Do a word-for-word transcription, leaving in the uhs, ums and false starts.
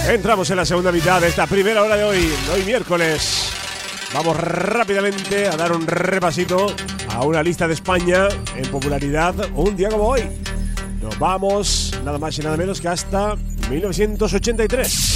Entramos en la segunda mitad de esta primera hora de hoy, hoy miércoles. Vamos rápidamente a dar un repasito a una lista de España en popularidad un día como hoy. Nos vamos nada más y nada menos que hasta mil novecientos ochenta y tres.